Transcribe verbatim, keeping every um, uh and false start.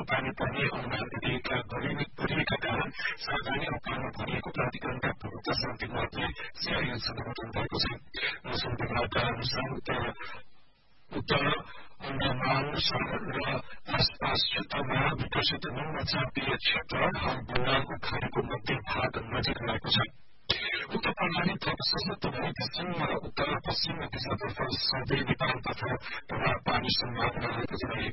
पानी पर्ने अनुमान दिएका गरिएका कारण सावधानी अप्नाउनु भनिएको प्राधिकरणका प्रवक्ता शान्ति महतले सीआईएनसँग बताउनु भएको छ। मौसम विभागका अनुसार उत्तर उत्तर अन्डमान र आसपास क्षेत्रमा विकसित निम्नचापीय क्षेत्र हाल बंगालको खाड़ीको मध्य भाग नजिक रहेको छ। उत्तर प्रणाली थप सशक्त भए पश्चिम र उत्तर पश्चिम दिशातर्फ सधैँ नेपालतर्फ प्रभाव पार्ने सम्भावना रहेको छ भने